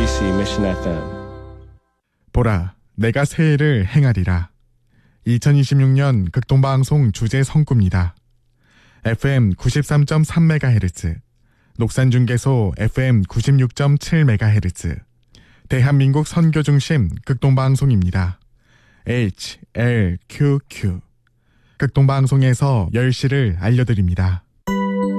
MBC Mission FM. 보라, 내가 새해를 행하리라. 2026년 극동방송 주제 성구입니다. FM 93.3MHz, 녹산중계소 FM 96.7MHz, 대한민국 선교중심 극동방송입니다. HLQQ. 극동방송에서 10시를 알려드립니다.